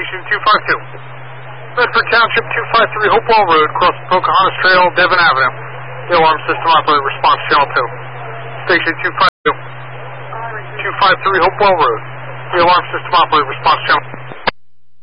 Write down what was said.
Station 252. Bedford Township 253 Hopewell Road, cross Pocahontas Trail, Devon Avenue. The alarm system operator, response channel 2. Station 252. 253 Hopewell Road. The alarm system operator, response channel